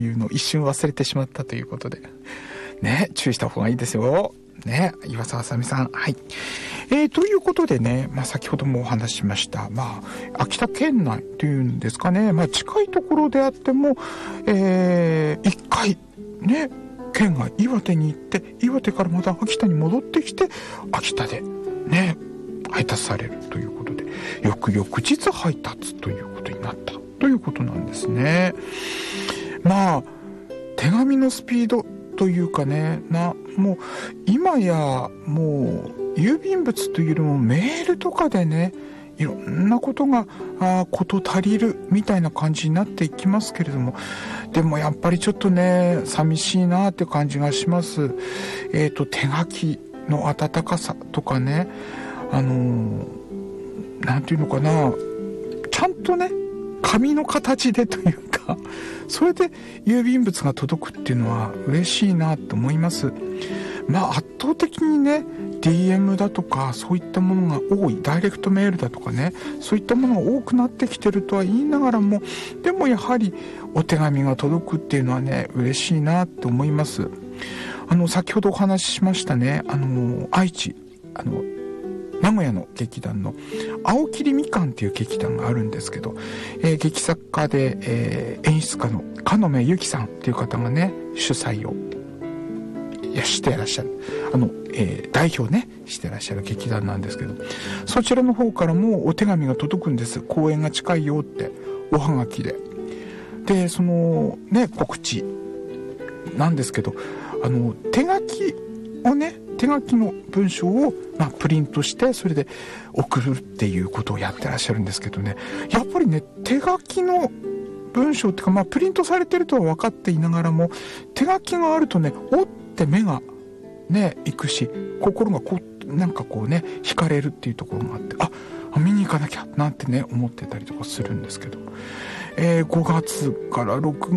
いうのを一瞬忘れてしまったということでね、注意した方がいいですよね、岩沢あさみさん。はい。ということでね、先ほどもお話ししました、秋田県内というんですかね、近いところであっても、一回ね、県外岩手に行って、岩手からまた秋田に戻ってきて、秋田でね、配達されるということで、翌日配達ということになったということなんですね。手紙のスピードというかね、もう今やもう郵便物というよりもメールとかでね、いろんなことが事足りるみたいな感じになっていきますけれども、でもやっぱりちょっとね、寂しいなって感じがします。手書きの温かさとかね、なんていうのかな、ちゃんとね、紙の形でというか、それで郵便物が届くっていうのは嬉しいなと思います。圧倒的にね、DM だとかそういったものが多い、ダイレクトメールだとかね、そういったものが多くなってきてるとは言いながらも、でもやはりお手紙が届くっていうのはね、嬉しいなと思います。先ほどお話ししましたね、愛知、名古屋の劇団の青桐みかんっていう劇団があるんですけど、劇作家で、演出家の鹿目由紀さんっていう方がね、主催をしていらっしゃる、代表ねしていらっしゃる劇団なんですけど、そちらの方からもお手紙が届くんです。公演が近いよっておはがきで。でそのね、告知なんですけど、手書きの文章を、プリントして、それで送るっていうことをやってらっしゃるんですけどね、やっぱりね、手書きの文章っていうか、プリントされてるとは分かっていながらも、手書きがあるとね、おって目がね、行くし、心が惹かれるっていうところがあって、見に行かなきゃなんてね、思ってたりとかするんですけど、5月末から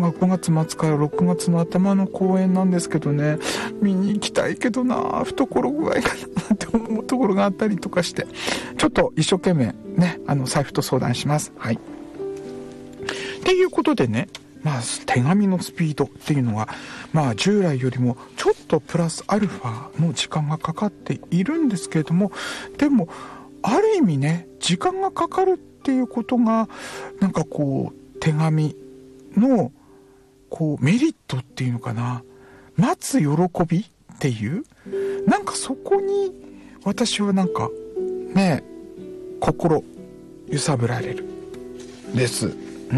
6月の頭の公演なんですけどね、見に行きたいけどな、懐具合かなって思うところがあったりとかして、ちょっと一生懸命ね、財布と相談します。はい。っていうことでね、手紙のスピードっていうのは、従来よりもちょっとプラスアルファの時間がかかっているんですけれども、でもある意味ね、時間がかかるっていうことが手紙のメリットっていうのかな、待つ喜びっていう、そこに私はね、心揺さぶられるです。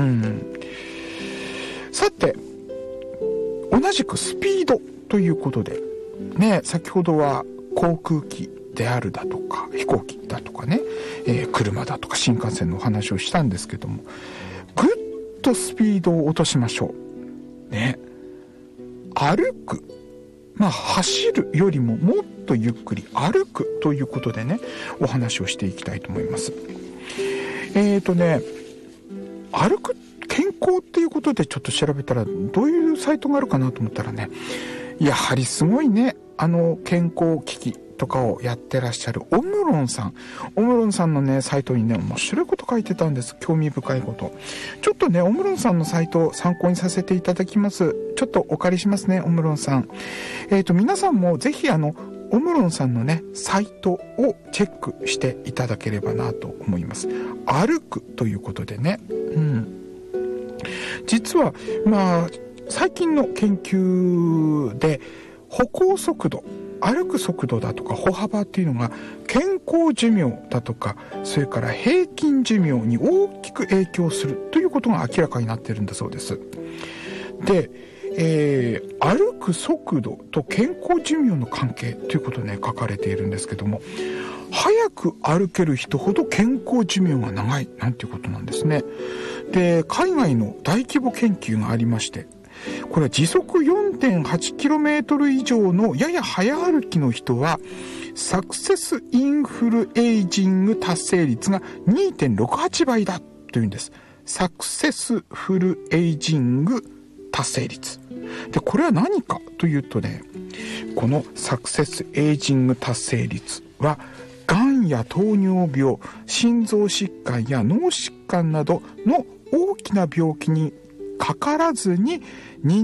さて、同じくスピードということでね、先ほどは航空機であるだとか飛行機だとかね、車だとか新幹線のお話をしたんですけども、ぐっとスピードを落としましょうね。歩く、走るよりももっとゆっくり歩くということでね、お話をしていきたいと思います。歩く健康っていうことでちょっと調べたら、どういうサイトがあるかなと思ったらね、やはりすごいね、健康機器とかをやってらっしゃるオムロンさんのね、サイトにね、面白いこと書いてたんです。興味深いこと。ちょっとね、オムロンさんのサイトを参考にさせていただきます。ちょっとお借りしますね、オムロンさん。皆さんもぜひオムロンさんのね、サイトをチェックしていただければなと思います。歩くということでね。実は、最近の研究で、歩行速度、歩く速度だとか歩幅っていうのが健康寿命だとか、それから平均寿命に大きく影響するということが明らかになっているんだそうです。で、歩く速度と健康寿命の関係ということね、書かれているんですけども、早く歩ける人ほど健康寿命が長いなんていうことなんですね。で、海外の大規模研究がありまして、これは時速 4.8km 以上のやや早歩きの人はサクセスインフルエイジング達成率が 2.68 倍だというんです。サクセスフルエイジング達成率で、これは何かというとね、このサクセスエイジング達成率は、がんや糖尿病、心臓疾患や脳疾患などの大きな病気にかからずに